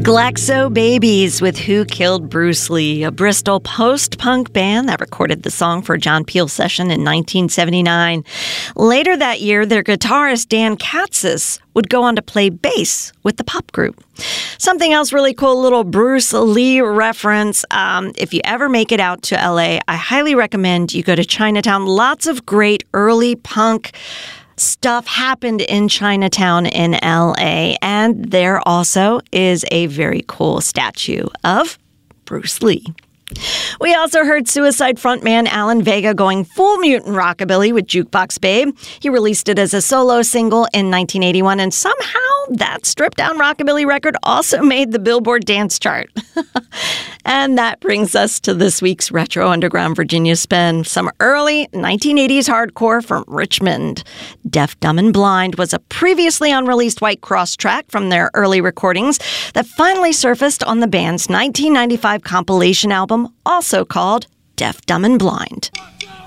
Glaxo Babies with Who Killed Bruce Lee, a Bristol post-punk band that recorded the song for a John Peel session in 1979. Later that year, their guitarist Dan Katzis would go on to play bass with the pop group. Something else really cool, little Bruce Lee reference. If you ever make it out to LA, I highly recommend you go to Chinatown. Lots of great early punk stuff happened in Chinatown in LA, and there also is a very cool statue of Bruce Lee. We also heard Suicide frontman Alan Vega going full mutant rockabilly with Jukebox Babe. He released it as a solo single in 1981, and somehow that stripped-down rockabilly record also made the Billboard dance chart. And that brings us to this week's Retro Underground Virginia Spin. Some early 1980s hardcore from Richmond. Deaf, Dumb, and Blind was a previously unreleased White Cross track from their early recordings that finally surfaced on the band's 1995 compilation album, also called Deaf, Dumb, and Blind.